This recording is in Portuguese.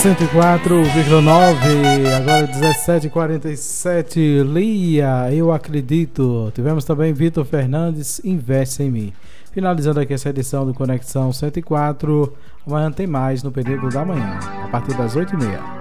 104,9, agora 17h47. Lia, eu acredito. Tivemos também Vitor Fernandes, Investe em mim. Finalizando aqui essa edição do Conexão 104. Amanhã tem mais no período da manhã, a partir das 8h30.